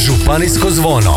Županijsko zvono.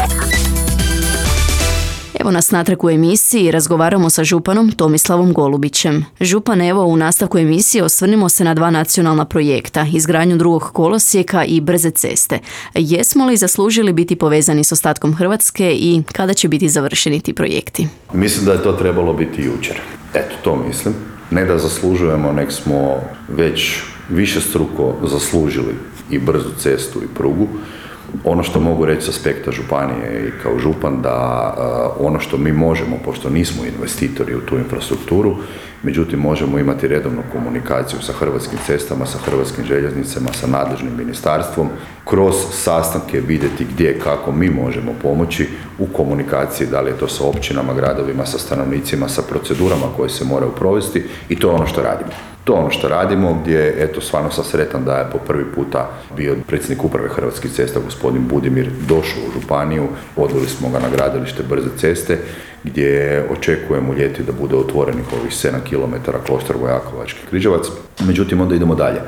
Evo nas natrag u emisiji i razgovaramo sa županom Tomislavom Golubićem. Župan, evo u nastavku emisije osvrnimo se na dva nacionalna projekta, izgradnju drugog kolosijeka i brze ceste. Jesmo li zaslužili biti povezani s ostatkom Hrvatske i kada će biti završeni ti projekti? Mislim da je to trebalo biti jučer. Eto, to mislim. Ne da zaslužujemo, nek smo već višestruko zaslužili i brzu cestu i prugu. Ono što mogu reći s aspekta županije i kao župan da ono što mi možemo, pošto nismo investitori u tu infrastrukturu, međutim možemo imati redovnu komunikaciju sa Hrvatskim cestama, sa Hrvatskim željeznicama, sa nadležnim ministarstvom, kroz sastanke vidjeti gdje, kako mi možemo pomoći u komunikaciji, da li je to sa općinama, gradovima, sa stanovnicima, sa procedurama koje se moraju provesti i to je ono što radimo. To je ono što radimo, gdje, eto, stvarno sam sretan da je po prvi puta bio predsjednik uprave Hrvatskih cesta, gospodin Budimir, došao u županiju, odveli smo ga na gradilište brze ceste, gdje očekujemo u ljeti da bude otvorenih ovih 7 km Kloštar Vojakovački Križevac. Međutim, onda idemo dalje.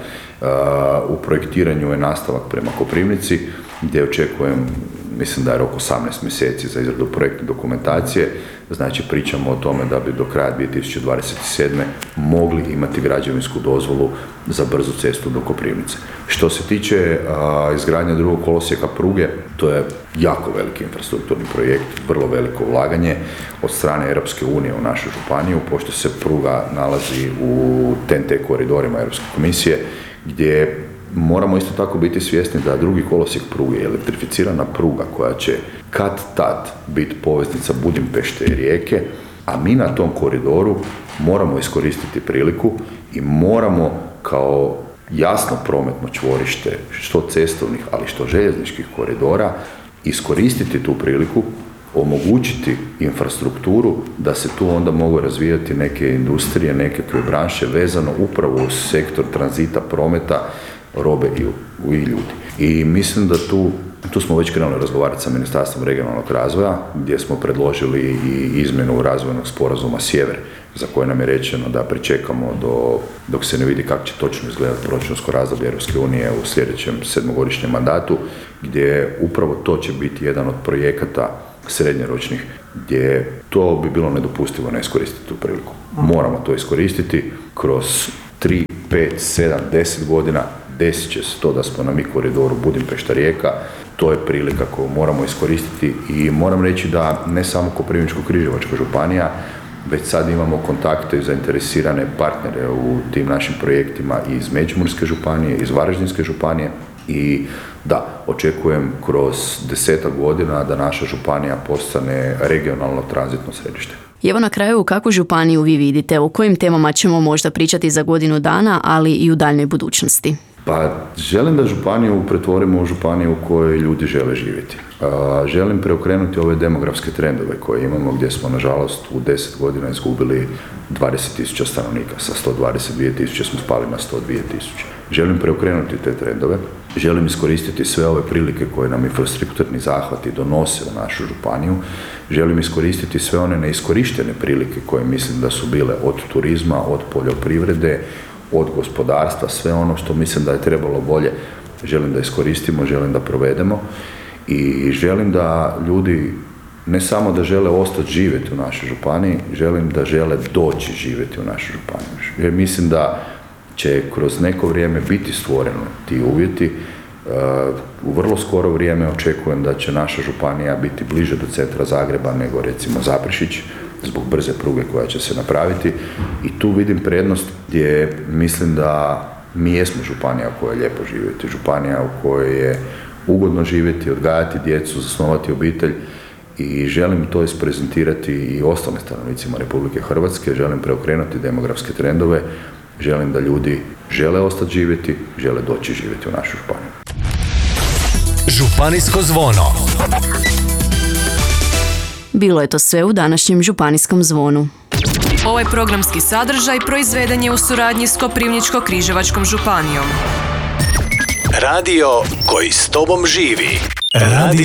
U projektiranju je nastavak prema Koprivnici, gdje očekujem, mislim da je rok 18 mjeseci za izradu projektne dokumentacije, znači pričamo o tome da bi do kraja 2027. mogli imati građevinsku dozvolu za brzu cestu do Koprivnice. Što se tiče izgradnje drugog kolosijeka pruge, to je jako veliki infrastrukturni projekt, vrlo veliko ulaganje od strane Europske unije u našu županiju, pošto se pruga nalazi u TEN-T koridorima Europske komisije, gdje moramo isto tako biti svjesni da drugi kolosijek pruge je elektrificirana pruga koja će kad-tad biti poveznica Budimpešte i Rijeke, a mi na tom koridoru moramo iskoristiti priliku i moramo kao jasno prometno čvorište, što cestovnih, ali što željezničkih koridora, iskoristiti tu priliku, omogućiti infrastrukturu da se tu onda mogu razvijati neke industrije, nekakve branše vezano upravo uz sektor tranzita, prometa, robe i ljudi. I mislim da tu smo već krenuli razgovarati sa Ministarstvom regionalnog razvoja, gdje smo predložili i izmjenu razvojnog sporazuma Sjever, za koje nam je rečeno da pričekamo dok se ne vidi kako će točno izgledati proračunsko razdoblje Europske unije u sljedećem 7-godišnjem mandatu, gdje upravo to će biti jedan od projekata srednjoročnih, gdje to bi bilo nedopustivo ne iskoristiti tu priliku. Moramo to iskoristiti kroz 3, 5, 7, 10 godina. Desit će se to da smo na mi koridoru Budimpešta-Rijeka, to je prilika koju moramo iskoristiti i moram reći da ne samo Koprivničko-križevačka županija, već sad imamo kontakte i zainteresirane partnere u tim našim projektima iz Međimurske županije, iz Varaždinske županije i da, očekujem kroz 10 godina da naša županija postane regionalno tranzitno središte. I evo na kraju, kakvu županiju vi vidite, o kojim temama ćemo možda pričati za godinu dana, ali i u daljnoj budućnosti? Pa želim da županiju pretvorimo u županiju u kojoj ljudi žele živjeti. Želim preokrenuti ove demografske trendove koje imamo, gdje smo nažalost u 10 godina izgubili 20.000 stanovnika. Sa 122.000 smo spali na 102.000. Želim preokrenuti te trendove. Želim iskoristiti sve ove prilike koje nam infrastrukturni zahvati donose u našu županiju. Želim iskoristiti sve one neiskorištene prilike koje mislim da su bile od turizma, od poljoprivrede, od gospodarstva, sve ono što mislim da je trebalo bolje, želim da iskoristimo, želim da provedemo i želim da ljudi ne samo da žele ostati živjeti u našoj županiji, želim da žele doći živjeti u našu županiju. Jer mislim da će kroz neko vrijeme biti stvoreno ti uvjeti. U vrlo skoro vrijeme očekujem da će naša županija biti bliže do centra Zagreba nego recimo Zaprešić, zbog brze pruge koja će se napraviti i tu vidim prednost gdje mislim da mi jesmo županija u kojoj je lijepo živjeti, županija u kojoj je ugodno živjeti, odgajati djecu, zasnovati obitelj i želim to isprezentirati i ostalim stanovnicima Republike Hrvatske, želim preokrenuti demografske trendove, želim da ljudi žele ostati živjeti, žele doći živjeti u našu županiju. Županijsko zvono. Bilo je to sve u današnjem Županijskom zvonu. Ovaj programski sadržaj proizveden je u suradnji s Koprivničko-križevačkom županijom. Radio koji s tobom živi. Radio